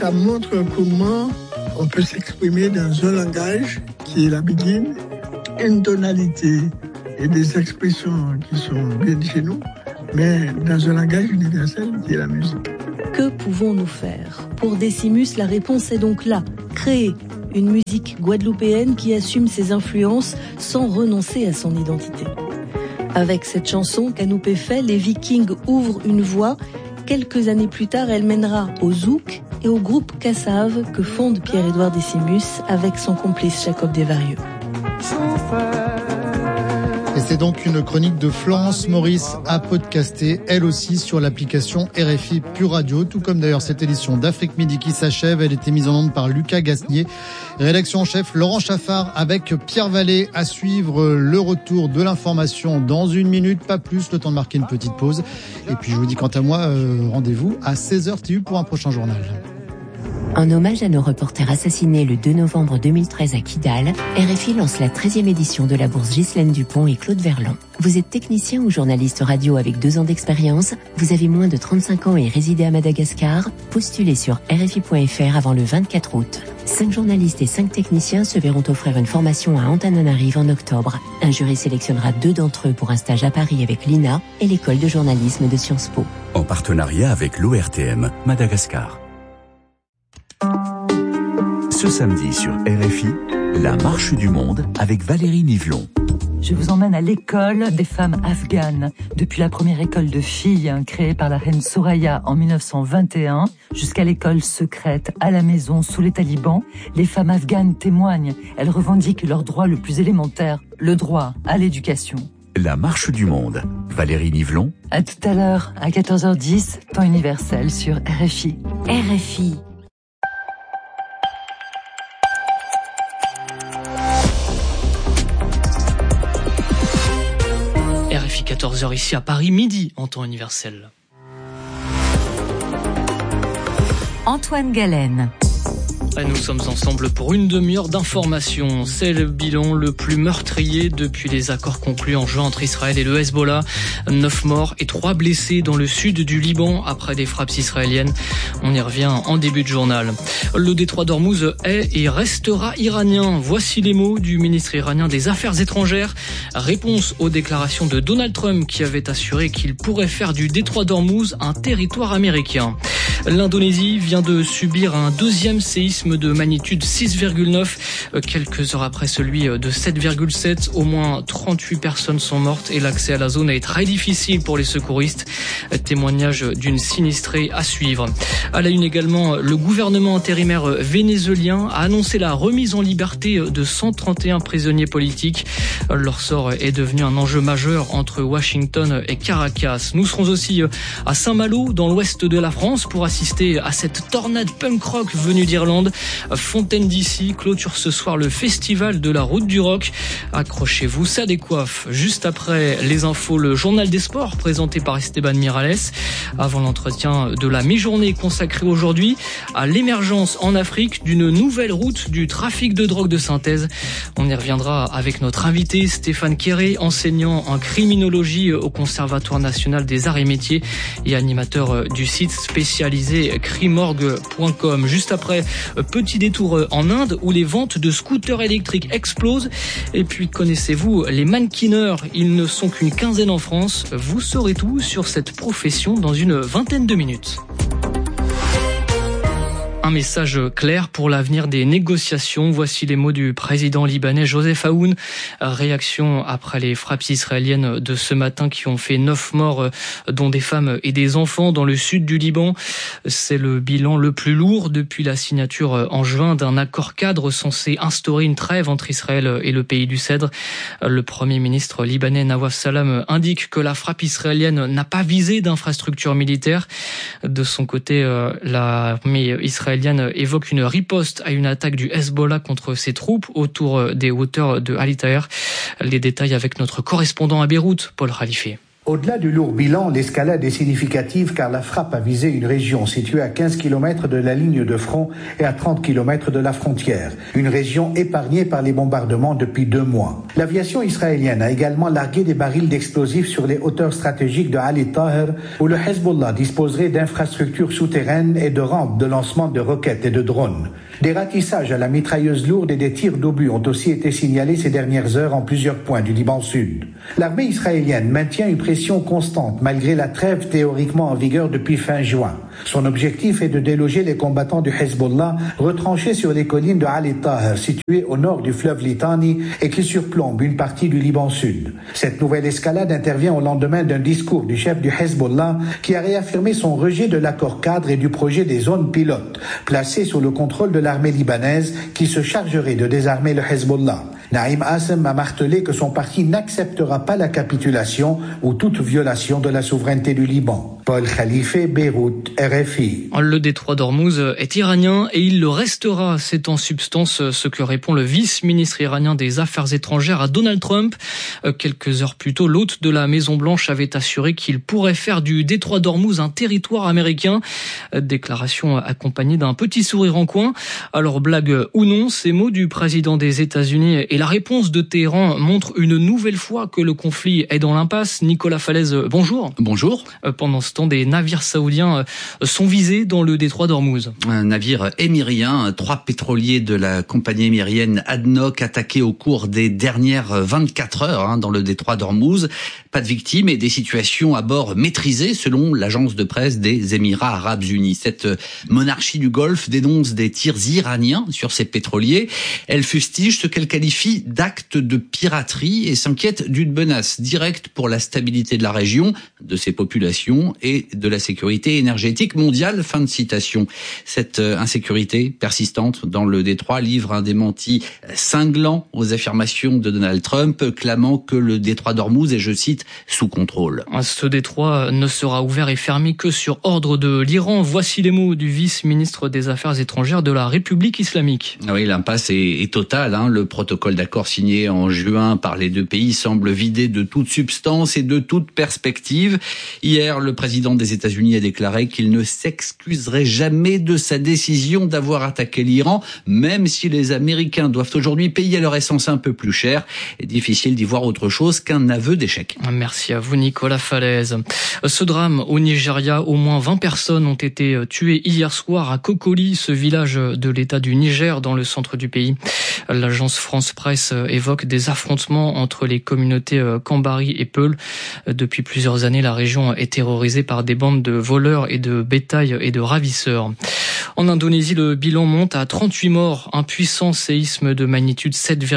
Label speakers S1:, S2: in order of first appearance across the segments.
S1: ça montre comment on peut s'exprimer dans un langage qui est la biguine, une tonalité et des expressions qui sont bien de chez nous, mais dans un langage universel qui est la musique.
S2: Que pouvons-nous faire ? Pour Decimus, la réponse est donc là. Créer une musique guadeloupéenne qui assume ses influences sans renoncer à son identité. Avec cette chanson qu'Anoupé fait, les Vikings ouvrent une voie. Quelques années plus tard, elle mènera au zouk et au groupe Cassave que fonde Pierre-Édouard Decimus avec son complice Jacob Desvarieux.
S3: Et c'est donc une chronique de Florence Maurice à podcaster, elle aussi sur l'application RFI Pure Radio, tout comme d'ailleurs cette édition d'Afrique Midi qui s'achève. Elle était mise en onde par Lucas Gasnier. Rédaction en chef Laurent Chaffard avec Pierre Vallée. À suivre le retour de l'information dans une minute, pas plus, le temps de marquer une petite pause. Et puis je vous dis quant à moi, rendez-vous à 16h TU pour un prochain journal.
S4: En hommage à nos reporters assassinés le 2 novembre 2013 à Kidal, RFI lance la 13e édition de la bourse Ghislaine Dupont et Claude Verlon. Vous êtes technicien ou journaliste radio avec 2 ans d'expérience, vous avez moins de 35 ans et résidez à Madagascar, postulez sur RFI.fr avant le 24 août. 5 journalistes et 5 techniciens se verront offrir une formation à Antananarive en octobre. Un jury sélectionnera 2 d'entre eux pour un stage à Paris avec l'INA et l'école de journalisme de Sciences Po.
S5: En partenariat avec l'ORTM Madagascar. Ce samedi sur RFI, la marche du monde avec Valérie Nivelon.
S6: Je vous emmène à l'école des femmes afghanes. Depuis la première école de filles créée par la reine Soraya en 1921 jusqu'à l'école secrète à la maison sous les talibans, les femmes afghanes témoignent. Elles revendiquent leur droit le plus élémentaire, le droit à l'éducation.
S5: La marche du monde. Valérie Nivelon.
S6: À tout à l'heure, à 14h10, temps universel sur RFI.
S4: RFI.
S7: RFI 14h ici à Paris, midi en temps universel.
S4: Antoine Galen.
S7: Nous sommes ensemble pour une demi-heure d'information. C'est le bilan le plus meurtrier depuis les accords conclus en juin entre Israël et le Hezbollah. 9 morts et 3 blessés dans le sud du Liban après des frappes israéliennes. On y revient en début de journal. Le détroit d'Ormuz est et restera iranien. Voici les mots du ministre iranien des Affaires étrangères. Réponse aux déclarations de Donald Trump qui avait assuré qu'il pourrait faire du détroit d'Ormuz un territoire américain. L'Indonésie vient de subir un deuxième séisme de magnitude 6,9, quelques heures après celui de 7,7. Au moins 38 personnes sont mortes et l'accès à la zone est très difficile pour les secouristes. Témoignage d'une sinistrée à suivre. À la une également, le gouvernement intérimaire vénézuélien a annoncé la remise en liberté de 131 prisonniers politiques. Leur sort est devenu un enjeu majeur entre Washington et Caracas. Nous serons aussi à Saint-Malo, dans l'ouest de la France, pour assister à cette tornade punk rock venue d'Irlande. Fontaine d'ici clôture ce soir le festival de la route du rock. Accrochez-vous, ça décoiffe. Juste après les infos, le journal des sports présenté par Esteban Miralles. Avant l'entretien de la mi-journée consacrée aujourd'hui à l'émergence en Afrique d'une nouvelle route du trafic de drogue de synthèse. On y reviendra avec notre invité Stéphane Kéré, enseignant en criminologie au Conservatoire national des arts et métiers et animateur du site spécialisé crimorgue.com. Juste après, petit détour en Inde où les ventes de scooters électriques explosent. Et puis connaissez-vous les mannequineurs? Ils ne sont qu'une quinzaine en France. Vous saurez tout sur cette profession dans une vingtaine de minutes. Un message clair pour l'avenir des négociations. Voici les mots du président libanais Joseph Aoun. Réaction après les frappes israéliennes de ce matin qui ont fait 9 morts, dont des femmes et des enfants dans le sud du Liban. C'est le bilan le plus lourd depuis la signature en juin d'un accord cadre censé instaurer une trêve entre Israël et le pays du Cèdre. Le premier ministre libanais Nawaf Salam indique que la frappe israélienne n'a pas visé d'infrastructures militaires. De son côté, l'armée israélienne évoque une riposte à une attaque du Hezbollah contre ses troupes autour des hauteurs de Al Taher. Les détails avec notre correspondant à Beyrouth, Paul Khalife.
S8: Au-delà du lourd bilan, l'escalade est significative car la frappe a visé une région située à 15 km de la ligne de front et à 30 km de la frontière. Une région épargnée par les bombardements depuis 2 mois. L'aviation israélienne a également largué des barils d'explosifs sur les hauteurs stratégiques de Ali Taher où le Hezbollah disposerait d'infrastructures souterraines et de rampes de lancement de roquettes et de drones. Des ratissages à la mitrailleuse lourde et des tirs d'obus ont aussi été signalés ces dernières heures en plusieurs points du Liban Sud. L'armée israélienne maintient une pression constante malgré la trêve théoriquement en vigueur depuis fin juin. Son objectif est de déloger les combattants du Hezbollah retranchés sur les collines de Ali Taher situées au nord du fleuve Litani et qui surplombent une partie du Liban Sud. Cette nouvelle escalade intervient au lendemain d'un discours du chef du Hezbollah qui a réaffirmé son rejet de l'accord cadre et du projet des zones pilotes placées sous le contrôle de l'armée libanaise qui se chargerait de désarmer le Hezbollah. Naïm Assem a martelé que son parti n'acceptera pas la capitulation ou toute violation de la souveraineté du Liban. Paul Khalife, Beyrouth, RFI.
S7: Le détroit d'Ormuz est iranien et il le restera. C'est en substance ce que répond le vice-ministre iranien des Affaires étrangères à Donald Trump. Quelques heures plus tôt, l'hôte de la Maison-Blanche avait assuré qu'il pourrait faire du détroit d'Ormuz un territoire américain. Déclaration accompagnée d'un petit sourire en coin. Alors blague ou non, ces mots du président des États-Unis et la réponse de Téhéran montrent une nouvelle fois que le conflit est dans l'impasse. Nicolas Falaise, bonjour.
S9: Bonjour.
S7: Pendant ce temps, des navires saoudiens sont visés dans le détroit d'Ormuz.
S9: Un navire émirien, 3 pétroliers de la compagnie émirienne ADNOC attaqués au cours des dernières 24 heures dans le détroit d'Ormuz. Pas de victimes et des situations à bord maîtrisées selon l'agence de presse des Émirats Arabes Unis. Cette monarchie du Golfe dénonce des tirs iraniens sur ses pétroliers. Elle fustige ce qu'elle qualifie d'actes de piraterie et s'inquiète d'une menace directe pour la stabilité de la région, de ses populations et de la sécurité énergétique mondiale. Fin de citation. Cette insécurité persistante dans le détroit livre un démenti cinglant aux affirmations de Donald Trump, clamant que le détroit d'Ormuz est, je cite, sous contrôle.
S7: Ce détroit ne sera ouvert et fermé que sur ordre de l'Iran. Voici les mots du vice-ministre des Affaires étrangères de la République islamique.
S9: Oui, l'impasse est totale. Le protocole d'accord signé en juin par les deux pays semble vidé de toute substance et de toute perspective. Hier, le président des États-Unis a déclaré qu'il ne s'excuserait jamais de sa décision d'avoir attaqué l'Iran, même si les Américains doivent aujourd'hui payer leur essence un peu plus cher. Il est difficile d'y voir autre chose qu'un aveu d'échec.
S7: Merci à vous, Nicolas Falaise. Ce drame au Nigeria, au moins 20 personnes ont été tuées hier soir à Kokoli, ce village de l'État du Niger dans le centre du pays. L'agence France Presse évoque des affrontements entre les communautés Kambari et Peul. Depuis plusieurs années, la région est terrorisée par des bandes de voleurs et de bétail et de ravisseurs. En Indonésie, le bilan monte à 38 morts. Un puissant séisme de magnitude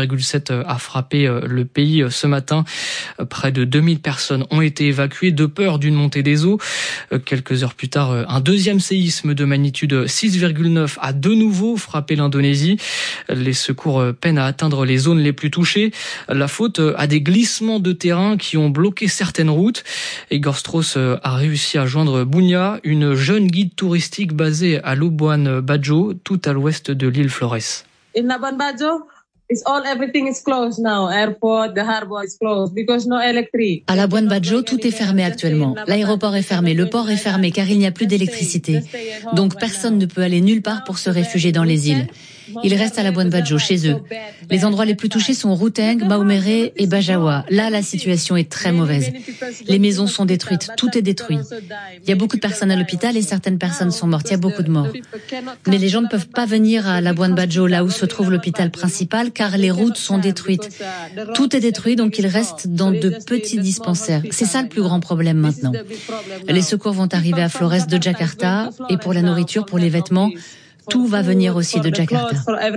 S7: 7,7 a frappé le pays ce matin. Près de 2000 personnes ont été évacuées de peur d'une montée des eaux. Quelques heures plus tard, un deuxième séisme de magnitude 6,9 a de nouveau frappé l'Indonésie. Les secours peinent à atteindre les zones les plus touchées. La faute à des glissements de terrain qui ont bloqué certaines routes. Igor Strauss a réussi à joindre Bunia, une jeune guide touristique basée à Labuan Bajo, tout à l'ouest de l'île Flores.
S10: In Labuan Bajo, everything is closed now. Airport, the harbor is closed because no electricity.
S11: À Labuan Bajo, tout est fermé actuellement. L'aéroport est fermé, le port est fermé car il n'y a plus d'électricité. Donc personne ne peut aller nulle part pour se réfugier dans les îles. Ils restent à Labuan Bajo, chez eux. Les endroits les plus touchés sont Ruteng, Maumere et Bajawa. Là, la situation est très mauvaise. Les maisons sont détruites, tout est détruit. Il y a beaucoup de personnes à l'hôpital et certaines personnes sont mortes. Il y a beaucoup de morts. Mais les gens ne peuvent pas venir à Labuan Bajo, là où se trouve l'hôpital principal, car les routes sont détruites. Tout est détruit, donc ils restent dans de petits dispensaires. C'est ça le plus grand problème maintenant. Les secours vont arriver à Flores de Jakarta et pour la nourriture, pour les vêtements, tout va venir aussi de Jakarta.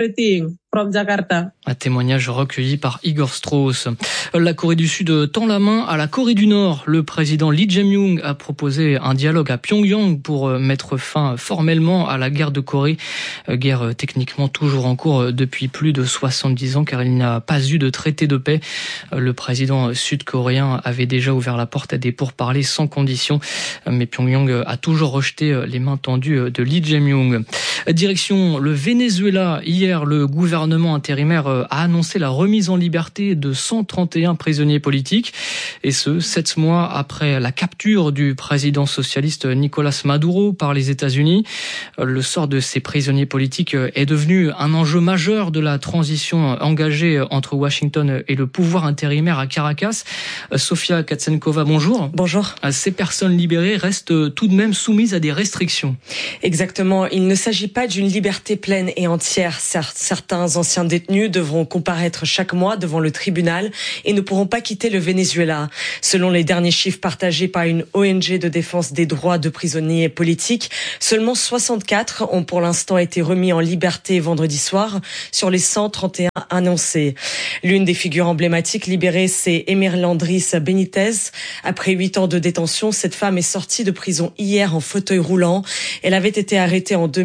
S7: Un témoignage recueilli par Igor Strauss. La Corée du Sud tend la main à la Corée du Nord. Le président Lee Jae-myung a proposé un dialogue à Pyongyang pour mettre fin formellement à la guerre de Corée. Guerre techniquement toujours en cours depuis plus de 70 ans car il n'y a pas eu de traité de paix. Le président sud-coréen avait déjà ouvert la porte à des pourparlers sans condition. Mais Pyongyang a toujours rejeté les mains tendues de Lee Jae-myung. Direction le Venezuela. Hier, le gouvernement intérimaire a annoncé la remise en liberté de 131 prisonniers politiques. Et ce, 7 mois après la capture du président socialiste Nicolás Maduro par les États-Unis. Le sort de ces prisonniers politiques est devenu un enjeu majeur de la transition engagée entre Washington et le pouvoir intérimaire à Caracas. Sofia Katsenkova, bonjour.
S12: Bonjour.
S7: Ces personnes libérées restent tout de même soumises à des restrictions.
S12: Exactement. Il ne s'agit pas d'une liberté pleine et entière. Certains anciens détenus devront comparaître chaque mois devant le tribunal et ne pourront pas quitter le Venezuela. Selon les derniers chiffres partagés par une ONG de défense des droits de prisonniers politiques, seulement 64 ont pour l'instant été remis en liberté vendredi soir sur les 131 annoncés. L'une des figures emblématiques libérées, c'est Emerlandris Benitez. Après 8 ans de détention, cette femme est sortie de prison hier en fauteuil roulant. Elle avait été arrêtée en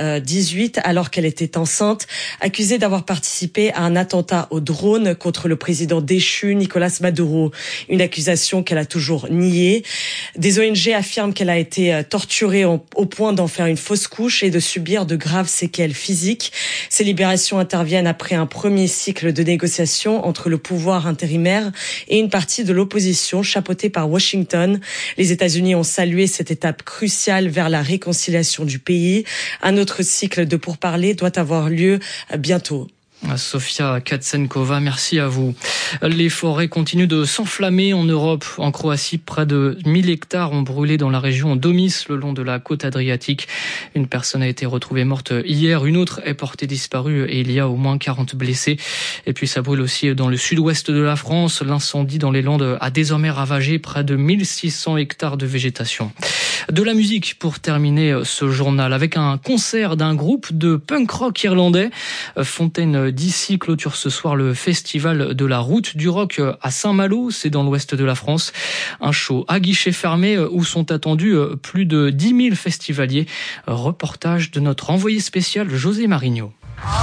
S12: 2018 alors qu'elle était enceinte, accusée d'avoir participé à un attentat au drone contre le président déchu Nicolás Maduro. Une accusation qu'elle a toujours niée. Des ONG affirment qu'elle a été torturée au point d'en faire une fausse couche et de subir de graves séquelles physiques. Ces libérations interviennent après un premier cycle de négociations entre le pouvoir intérimaire et une partie de l'opposition chapeautée par Washington. Les États-Unis ont salué cette étape cruciale vers la réconciliation du pays. Un autre cycle de pourparlers doit avoir lieu bientôt.
S7: Sofia Katsenkova, merci à vous. Les forêts continuent de s'enflammer en Europe. En Croatie, près de 1000 hectares ont brûlé dans la région Domis, le long de la côte adriatique. Une personne a été retrouvée morte hier, une autre est portée disparue et il y a au moins 40 blessés. Et puis ça brûle aussi dans le sud-ouest de la France. L'incendie dans les Landes a désormais ravagé près de 1600 hectares de végétation. De la musique pour terminer ce journal avec un concert d'un groupe de punk rock irlandais. Fontaine DC clôture ce soir le festival de la route du rock à Saint-Malo, c'est dans l'ouest de la France. Un show à guichet fermé où sont attendus plus de 10 000 festivaliers. Reportage de notre envoyé spécial José Marigno.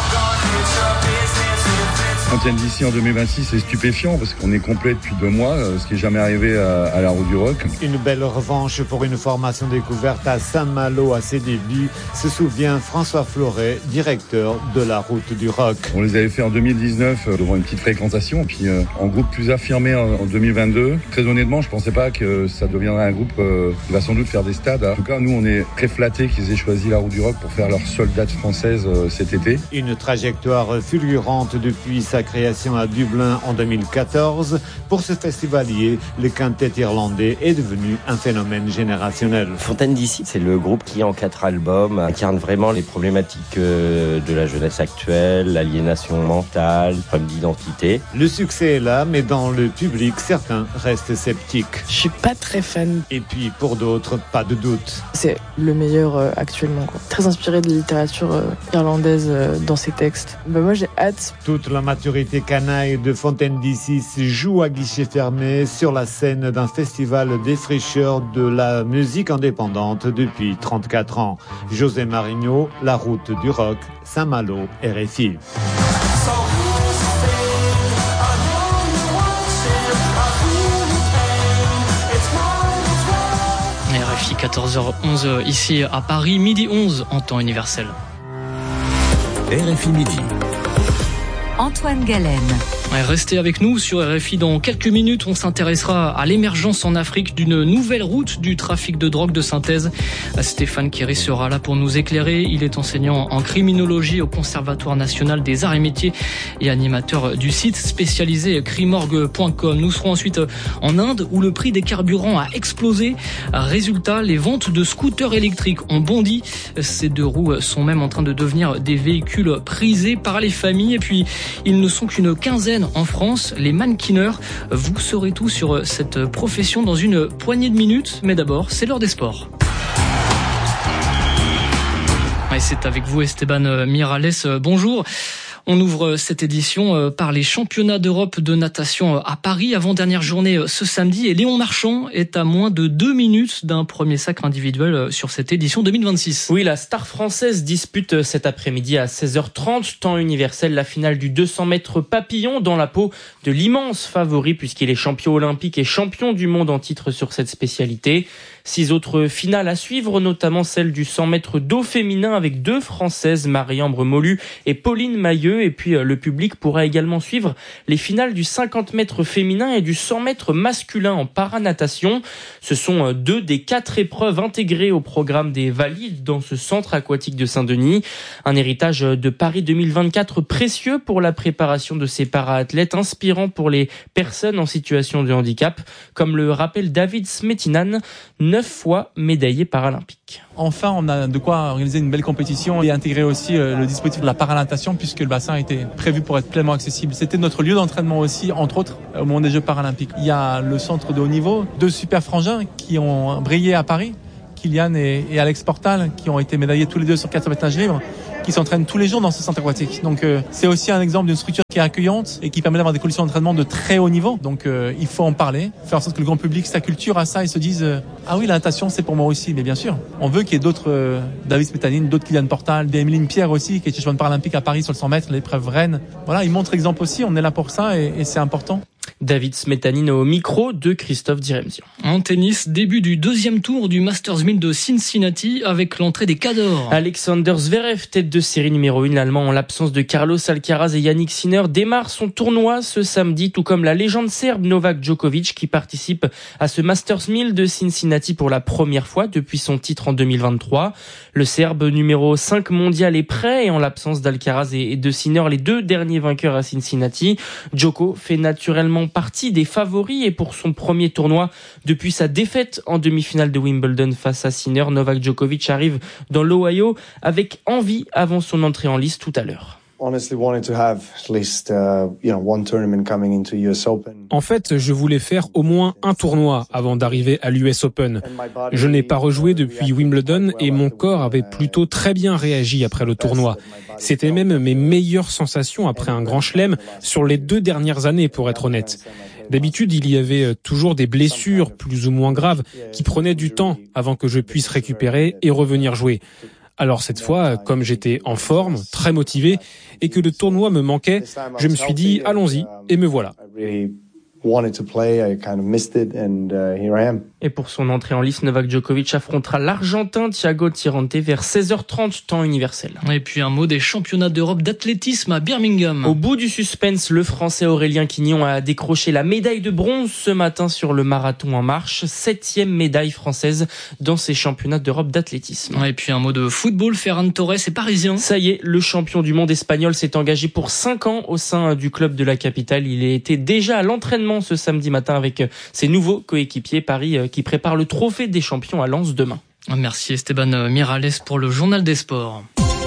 S13: Fontaine d'ici en 2026, c'est stupéfiant parce qu'on est complet depuis 2 mois, ce qui n'est jamais arrivé à la route du rock.
S14: Une belle revanche pour une formation découverte à Saint-Malo à ses débuts, se souvient François Floret, directeur de la route du rock.
S13: On les avait fait en 2019 devant une petite fréquentation, puis en groupe plus affirmé en 2022. Très honnêtement, je ne pensais pas que ça deviendrait un groupe qui va sans doute faire des stades. En tout cas, nous, on est très flattés qu'ils aient choisi la route du rock pour faire leur seule date française cet été.
S14: Une trajectoire fulgurante depuis sa création à Dublin en 2014. Pour ce festivalier, le quintet irlandais est devenu un phénomène générationnel.
S15: Fontaine DC, c'est le groupe qui, en 4 albums, incarne vraiment les problématiques de la jeunesse actuelle, l'aliénation mentale, le problème d'identité.
S14: Le succès est là, mais dans le public, certains restent sceptiques.
S16: Je suis pas très fan.
S14: Et puis, pour d'autres, pas de doute.
S16: C'est le meilleur actuellement, quoi. Très inspiré de la littérature irlandaise dans ses textes. Moi, j'ai hâte.
S14: Toute la maturité canaille de Fontaine DC se joue à guichet fermé sur la scène d'un festival défricheur de la musique indépendante depuis 34 ans. José Marigno, la route du rock, Saint-Malo, RFI.
S7: RFI 14h11 ici à Paris, midi 11 en temps universel.
S5: RFI Midi.
S6: Antoine Galen.
S7: Restez avec nous sur RFI. Dans quelques minutes, on s'intéressera à l'émergence en Afrique d'une nouvelle route du trafic de drogue de synthèse. Stéphane Kéry sera là pour nous éclairer. Il est enseignant en criminologie au Conservatoire national des arts et métiers et animateur du site spécialisé crimorgue.com. Nous serons ensuite en Inde où le prix des carburants a explosé. Résultat, les ventes de scooters électriques ont bondi. Ces 2 roues sont même en train de devenir des véhicules prisés par les familles. Et puis, ils ne sont qu'une quinzaine en France, les mannequineurs. Vous saurez tout sur cette profession dans une poignée de minutes. Mais d'abord, c'est l'heure des sports. Et c'est avec vous Esteban Miralles. Bonjour. On ouvre cette édition par les championnats d'Europe de natation à Paris, avant-dernière journée ce samedi. Et Léon Marchand est à moins de 2 minutes d'un premier sacre individuel sur cette édition 2026.
S17: Oui, la star française dispute cet après-midi à 16h30, temps universel, la finale du 200 mètres papillon dans la peau de l'immense favori puisqu'il est champion olympique et champion du monde en titre sur cette spécialité. 6 autres finales à suivre, notamment celle du 100 mètres d'eau féminin avec 2 Françaises, Marie-Ambre Molu et Pauline Mailleux. Et puis le public pourra également suivre les finales du 50 mètres féminin et du 100 mètres masculin en paranatation. Ce sont 2 des 4 épreuves intégrées au programme des Valides dans ce centre aquatique de Saint-Denis. Un héritage de Paris 2024 précieux pour la préparation de ces para-athlètes, inspirant pour les personnes en situation de handicap, comme le rappelle David Smetinan, 9 fois médaillé paralympique.
S18: Enfin, on a de quoi organiser une belle compétition et intégrer aussi le dispositif de la paranatation puisque le bassin était prévu pour être pleinement accessible. C'était notre lieu d'entraînement aussi, entre autres, au moment des Jeux paralympiques. Il y a le centre de haut niveau, 2 super frangins qui ont brillé à Paris, Kylian et Alex Portal, qui ont été médaillés tous les 2 sur 400 mètres nage libre, qui s'entraînent tous les jours dans ce centre aquatique. Donc c'est aussi un exemple d'une structure qui est accueillante et qui permet d'avoir des conditions d'entraînement de très haut niveau. Donc il faut en parler, faire en sorte que le grand public s'acculture à ça et se dise ah oui, la natation c'est pour moi aussi. Mais bien sûr, on veut qu'il y ait d'autres David Smetanin, d'autres Kylian Portal, des Emeline Pierre aussi, qui est championne paralympique à Paris sur le 100 mètres, l'épreuve Rennes. Voilà, ils montrent exemple aussi, on est là pour ça et c'est important.
S17: David Smetanin au micro de Christophe Diremzian.
S7: En tennis, début du 2e tour du Masters 1000 de Cincinnati avec l'entrée des cadors.
S17: Alexander Zverev, tête de série numéro 1, l'Allemand en l'absence de Carlos Alcaraz et Yannick Sinner, démarre son tournoi ce samedi, tout comme la légende serbe Novak Djokovic qui participe à ce Masters 1000 de Cincinnati pour la première fois depuis son titre en 2023. Le Serbe numéro 5 mondial est prêt et en l'absence d'Alcaraz et de Sinner, les 2 derniers vainqueurs à Cincinnati, Djoko fait naturellement partie des favoris et pour son premier tournoi depuis sa défaite en demi-finale de Wimbledon face à Sinner, Novak Djokovic arrive dans l'Ohio avec envie avant son entrée en lice tout à l'heure.
S19: En fait, je voulais faire au moins un tournoi avant d'arriver à l'US Open. Je n'ai pas rejoué depuis Wimbledon et mon corps avait plutôt très bien réagi après le tournoi. C'était même mes meilleures sensations après un grand chelem sur les 2 dernières années, pour être honnête. D'habitude, il y avait toujours des blessures plus ou moins graves qui prenaient du temps avant que je puisse récupérer et revenir jouer. Alors cette fois, comme j'étais en forme, très motivé, et que le tournoi me manquait, je me suis dit, allons-y, et me voilà.
S17: Et pour son entrée en lice, Novak Djokovic affrontera l'Argentin Thiago Tirante vers 16h30 temps universel.
S7: Et puis un mot des championnats d'Europe d'athlétisme à Birmingham.
S17: Au bout du suspense, le Français Aurélien Quignon a décroché la médaille de bronze ce matin sur le marathon en marche, 7e médaille française dans ces championnats d'Europe d'athlétisme.
S7: Et puis un mot de football, Ferran Torres est parisien.
S17: Ça y est, le champion du monde espagnol s'est engagé pour 5 ans au sein du club de la capitale. Il était déjà à l'entraînement ce samedi matin avec ses nouveaux coéquipiers. Paris qui prépare le trophée des champions à Lens demain.
S7: Merci Esteban Miralles pour le journal des sports.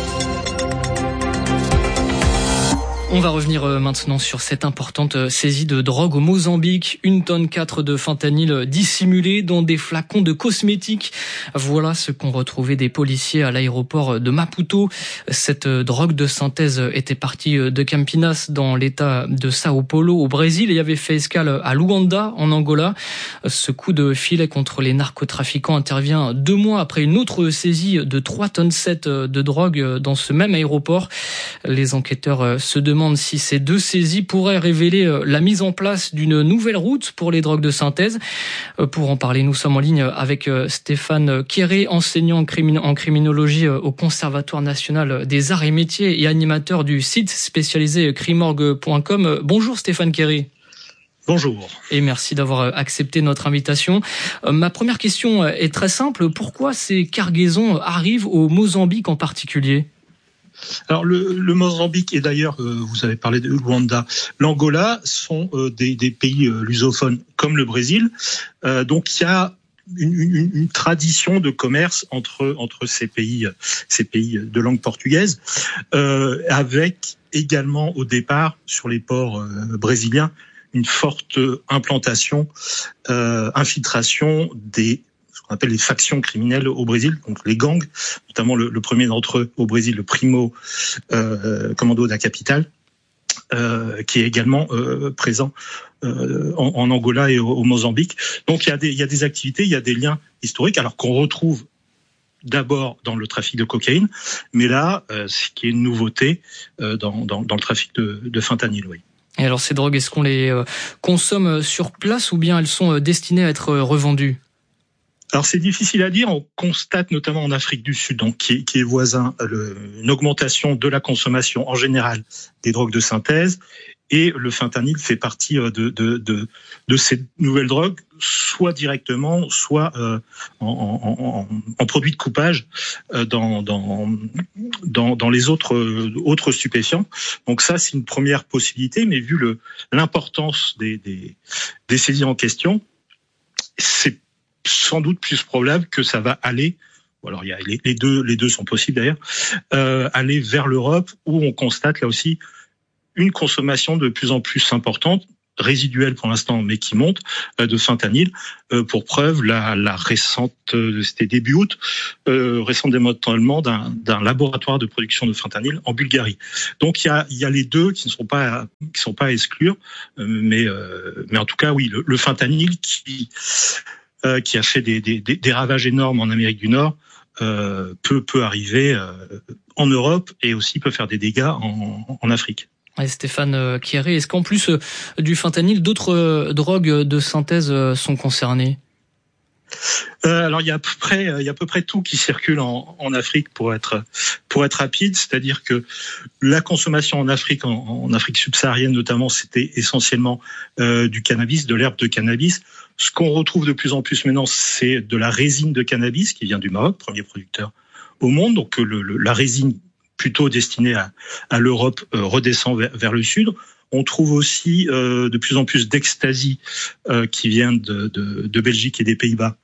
S7: On va revenir maintenant sur cette importante saisie de drogue au Mozambique. 1,4 tonne de fentanyl dissimulé dans des flacons de cosmétiques. Voilà ce qu'ont retrouvé des policiers à l'aéroport de Maputo. Cette drogue de synthèse était partie de Campinas dans l'état de Sao Paulo au Brésil et avait fait escale à Luanda en Angola. Ce coup de filet contre les narcotrafiquants intervient 2 mois après une autre saisie de 3,7 tonnes de drogue dans ce même aéroport. Les enquêteurs se demandent si ces 2 saisies pourraient révéler la mise en place d'une nouvelle route pour les drogues de synthèse. Pour en parler, nous sommes en ligne avec Stéphane Kéré, enseignant en criminologie au Conservatoire national des arts et métiers et animateur du site spécialisé crimorgue.com. Bonjour Stéphane Kéré.
S20: Bonjour.
S7: Et merci d'avoir accepté notre invitation. Ma première question est très simple. Pourquoi ces cargaisons arrivent au Mozambique en particulier ?
S20: Alors le Mozambique et d'ailleurs, vous avez parlé de Luanda, l'Angola sont des pays lusophones comme le Brésil. Donc il y a une tradition de commerce entre ces pays de langue portugaise, avec également au départ sur les ports brésiliens une forte implantation, infiltration ce qu'on appelle les factions criminelles au Brésil, donc les gangs, notamment le premier d'entre eux au Brésil, le Primo Commando da Capital, qui est également présent en Angola et au Mozambique. Donc il y a des activités, il y a des liens historiques, alors qu'on retrouve d'abord dans le trafic de cocaïne, mais là, ce qui est une nouveauté dans le trafic de fentanyl, oui.
S7: Et alors ces drogues, est-ce qu'on les consomme sur place ou bien elles sont destinées à être revendues ?
S20: Alors c'est difficile à dire. On constate notamment en Afrique du Sud, donc qui est voisin, une augmentation de la consommation en général des drogues de synthèse, et le fentanyl fait partie de ces nouvelles drogues, soit directement, soit en produit de coupage dans les autres stupéfiants. Donc ça, c'est une première possibilité, mais vu l'importance des saisies en question, c'est sans doute plus probable que ça va aller, alors il y a les deux sont possibles d'ailleurs, aller vers l'Europe, où on constate là aussi une consommation de plus en plus importante, résiduelle pour l'instant, mais qui monte, de fentanyl. Pour preuve, la récente, c'était début août, récent démantèlement d'un laboratoire de production de fentanyl en Bulgarie. Donc il y a les deux qui ne sont pas à exclure, mais en tout cas oui, le fentanyl qui a fait des ravages énormes en Amérique du Nord, peut arriver en Europe et aussi peut faire des dégâts en Afrique.
S7: Ouais, Stéphane Kieré, est-ce qu'en plus du fentanyl, d'autres drogues de synthèse sont concernées ?
S20: Alors il y a à peu près tout qui circule en Afrique pour être rapide, c'est-à-dire que la consommation en Afrique, en Afrique subsaharienne notamment, c'était essentiellement du cannabis, de l'herbe de cannabis. Ce qu'on retrouve de plus en plus maintenant, c'est de la résine de cannabis qui vient du Maroc, premier producteur au monde. Donc la résine plutôt destinée à l'Europe redescend vers le sud. On trouve aussi de plus en plus d'ecstasy qui vient de Belgique et des Pays-Bas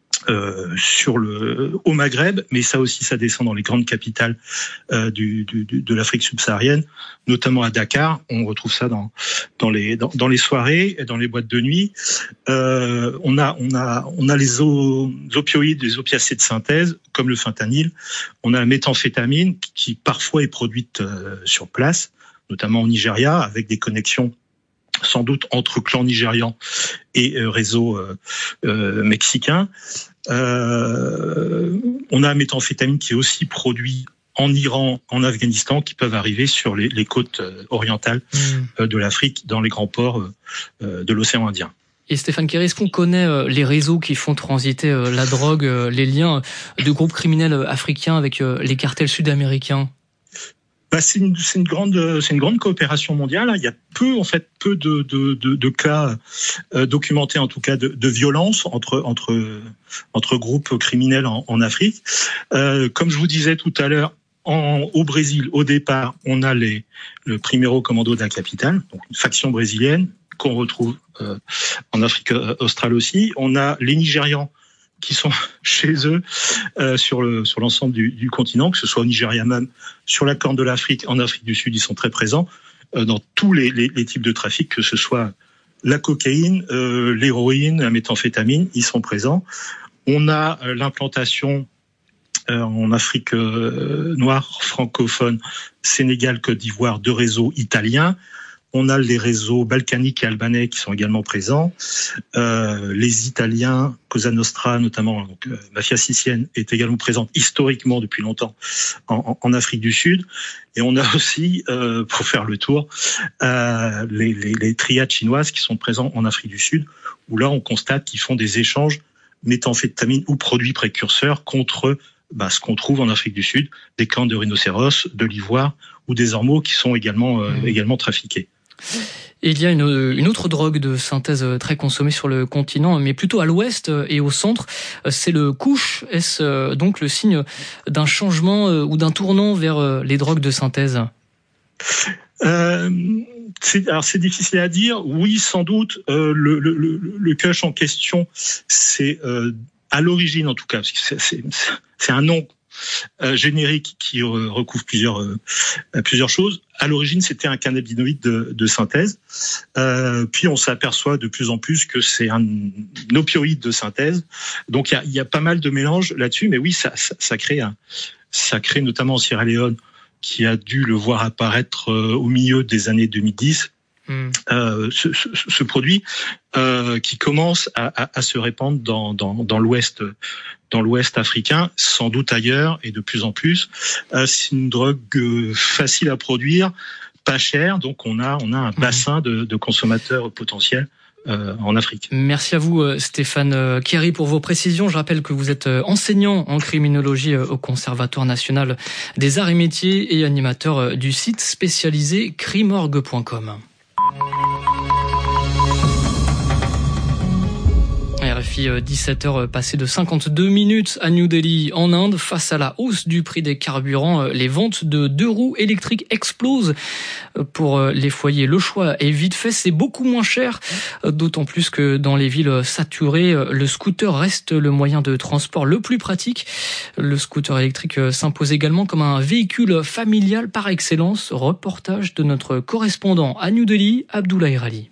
S20: au Maghreb, mais ça aussi, ça descend dans les grandes capitales de l'Afrique subsaharienne, notamment à Dakar. On retrouve ça dans les soirées, dans les boîtes de nuit. On a les opioïdes, les opiacés de synthèse, comme le fentanyl. On a la méthamphétamine qui parfois est produite sur place, notamment au Nigeria, avec des connexions sans doute entre clans nigérians et réseaux mexicains. On a la méthamphétamine qui est aussi produit en Iran, en Afghanistan, qui peuvent arriver sur les côtes orientales de l'Afrique, dans les grands ports de l'océan Indien.
S7: Et Stéphane Kieré, est-ce qu'on connaît les réseaux qui font transiter la drogue, les liens de groupes criminels africains avec les cartels sud-américains ?
S20: C'est une grande coopération mondiale. Il y a peu de cas documentés, en tout cas de violence entre groupes criminels en Afrique. Comme je vous disais tout à l'heure, au Brésil, au départ, on a le Primeiro Commando de la capitale, donc une faction brésilienne qu'on retrouve en Afrique australe aussi. On a les Nigérians qui sont chez eux sur l'ensemble du continent, que ce soit au Nigeria même, sur la Corne de l'Afrique, en Afrique du Sud, ils sont très présents dans tous les types de trafic, que ce soit la cocaïne, l'héroïne, la méthamphétamine, ils sont présents. On a l'implantation en Afrique noire, francophone, Sénégal, Côte d'Ivoire, de réseaux italiens. On a les réseaux balkaniques et albanais qui sont également présents. Les Italiens, Cosa Nostra notamment, donc mafia sicilienne, est également présente historiquement depuis longtemps en Afrique du Sud. Et on a aussi, pour faire le tour, les triades chinoises qui sont présents en Afrique du Sud, où là on constate qu'ils font des échanges méthamphétamine ou produits précurseurs contre ce qu'on trouve en Afrique du Sud, des cornes de rhinocéros, de l'ivoire ou des ormeaux qui sont également trafiqués.
S7: Et il y a une autre drogue de synthèse très consommée sur le continent, mais plutôt à l'ouest et au centre, c'est le couche. Est-ce donc le signe d'un changement ou d'un tournant vers les drogues de synthèse ?
S20: C'est difficile à dire. Oui, sans doute. Le kush en question, c'est à l'origine en tout cas, parce que c'est un nom générique qui recouvre plusieurs choses. À l'origine, c'était un cannabinoïde de synthèse. Puis on s'aperçoit de plus en plus que c'est un opioïde de synthèse. Donc il y a pas mal de mélanges là-dessus, mais oui, ça crée notamment en Sierra Leone, qui a dû le voir apparaître au milieu des années 2010. Ce produit qui commence à se répandre dans l'ouest africain, sans doute ailleurs et de plus en plus. C'est une drogue facile à produire, pas chère, donc on a un bassin de consommateurs potentiels en Afrique.
S7: Merci à vous Stéphane Kerry pour vos précisions. Je rappelle que vous êtes enseignant en criminologie au Conservatoire national des arts et métiers et animateur du site spécialisé crimorgue.com. RFI 17h passé de 52 minutes à New Delhi en Inde. Face à la hausse du prix des carburants, les ventes de 2 roues électriques explosent. Pour les foyers, le choix est vite fait, c'est beaucoup moins cher, d'autant plus que dans les villes saturées, le scooter reste le moyen de transport le plus pratique. Le scooter électrique s'impose également comme un véhicule familial par excellence. Reportage de notre correspondant à New Delhi, Abdoulaye Rali.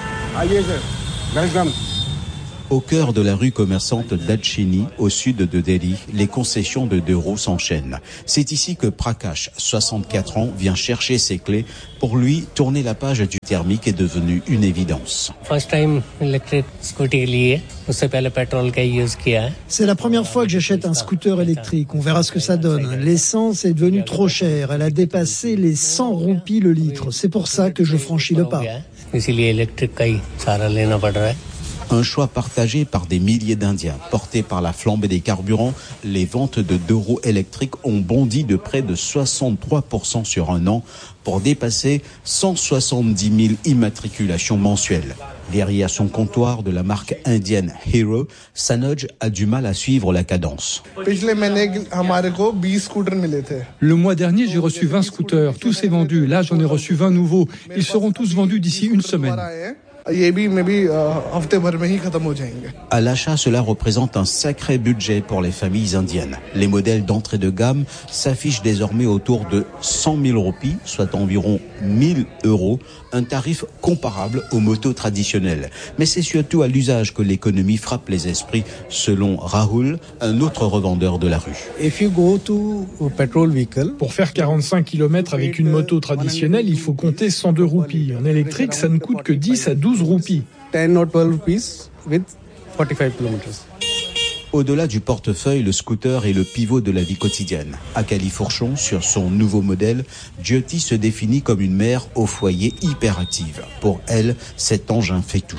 S21: Au cœur de la rue commerçante d'Adchini, au sud de Delhi, les concessions de 2 roues s'enchaînent. C'est ici que Prakash, 64 ans, vient chercher ses clés. Pour lui, tourner la page du thermique est devenu une évidence.
S22: C'est la première fois que j'achète un scooter électrique. On verra ce que ça donne. L'essence est devenue trop chère. Elle a dépassé les 100 roupies le litre. C'est pour ça que je franchis le pas.
S21: Un choix partagé par des milliers d'Indiens. Portés par la flambée des carburants, les ventes de 2 roues électriques ont bondi de près de 63% sur un an pour dépasser 170 000 immatriculations mensuelles. Derrière son comptoir de la marque indienne Hero, Sanuj a du mal à suivre la cadence.
S23: Le mois dernier, j'ai reçu 20 scooters. Tout s'est vendu. Là, j'en ai reçu 20 nouveaux. Ils seront tous vendus d'ici une semaine.
S21: À l'achat, cela représente un sacré budget pour les familles indiennes. Les modèles d'entrée de gamme s'affichent désormais autour de 100 000 roupies, soit environ 1 000 €, un tarif comparable aux motos traditionnelles. Mais c'est surtout à l'usage que l'économie frappe les esprits, selon Rahul, un autre revendeur de la rue.
S23: Pour faire 45 km avec une moto traditionnelle, il faut compter 102 roupies. En électrique, ça ne coûte que 10 à 12 roupies.
S21: Au-delà du portefeuille, le scooter est le pivot de la vie quotidienne. À Califourchon, sur son nouveau modèle, Jyoti se définit comme une mère au foyer hyperactive. Pour elle, cet engin fait tout.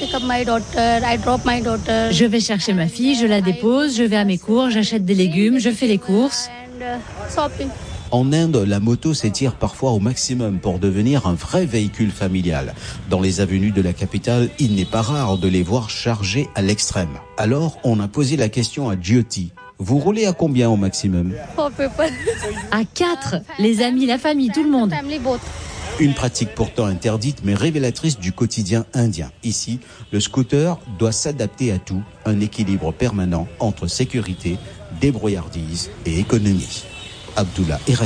S11: Je vais chercher ma fille, je la dépose, je vais à mes cours, j'achète des légumes, je fais les courses.
S21: En Inde, la moto s'étire parfois au maximum pour devenir un vrai véhicule familial. Dans les avenues de la capitale, il n'est pas rare de les voir chargées à l'extrême. Alors, on a posé la question à Jyoti. Vous roulez à combien au maximum ?
S11: À 4, les amis, la famille, tout le monde.
S21: Une pratique pourtant interdite mais révélatrice du quotidien indien. Ici, le scooter doit s'adapter à tout, un équilibre permanent entre sécurité, débrouillardise et économie. Abdullah